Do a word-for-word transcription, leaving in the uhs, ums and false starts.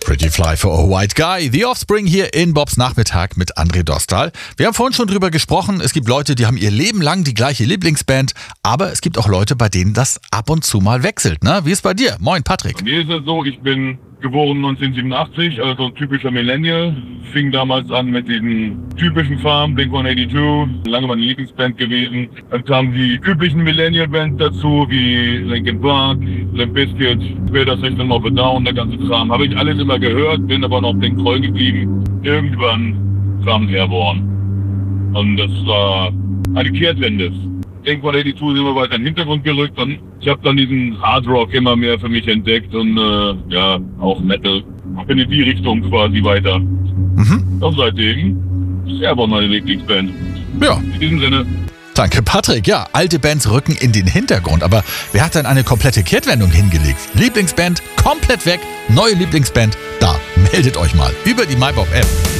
Pretty Fly for a White Guy. The Offspring hier in Bobs Nachmittag mit André Dostal. Wir haben vorhin schon drüber gesprochen. Es gibt Leute, die haben ihr Leben lang die gleiche Lieblingsband. Aber es gibt auch Leute, bei denen das ab und zu mal wechselt. Ne? Wie ist bei dir? Moin, Patrick. Bei mir ist es so, ich bin geboren neunzehnhundertsiebenundachtzig, also ein typischer Millennial. Fing damals an mit diesen typischen Farben, Blink hundertachtzig, lange meine Lieblingsband gewesen. Dann kamen die üblichen Millennial-Bands dazu, wie Linkin Park, Limp Bizkit, später System of a Down, der ganze Kram. Habe ich alles immer gehört, bin aber noch Blink treu geblieben. Irgendwann kam Airborne. Und das war eine Kehrtwende. Blink hundertachtzig sind wir weiter in den Hintergrund gerückt und ich habe dann diesen Hard Rock immer mehr für mich entdeckt und äh, ja, auch Metal. Ich bin in die Richtung quasi weiter. Mhm. Und seitdem ist Airborne meine Lieblingsband. Ja. In diesem Sinne. Danke, Patrick. Ja, alte Bands rücken in den Hintergrund. Aber wer hat denn eine komplette Kehrtwendung hingelegt? Lieblingsband komplett weg, neue Lieblingsband, da meldet euch mal über die MyBob-App.